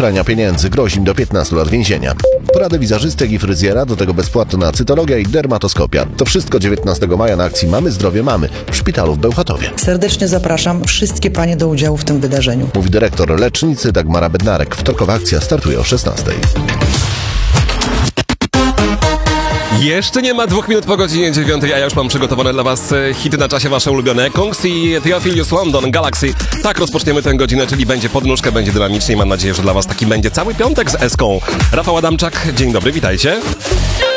prania pieniędzy. Grozi im do 15 lat więzienia. Porady wizerzystek i fryzjera, do tego bezpłatna cytologia i dermatoskopia. To wszystko 19 maja na akcji Mamy Zdrowie Mamy w szpitalu w Bełchatowie. Serdecznie zapraszam wszystkie panie do udziału w tym wydarzeniu. Mówi dyrektor lecznicy Dagmara Bednarek. Wtorkowa akcja startuje o 16. Jeszcze nie ma 2 minut po godzinie 9, a ja już mam przygotowane dla was hity na czasie wasze ulubione. Kongs i Theophilus London, Galaxy. Tak rozpoczniemy tę godzinę, czyli będzie podnóżkę, będzie dynamicznie. Mam nadzieję, że dla was taki będzie cały piątek z Eską. Rafał Adamczak, dzień dobry, witajcie.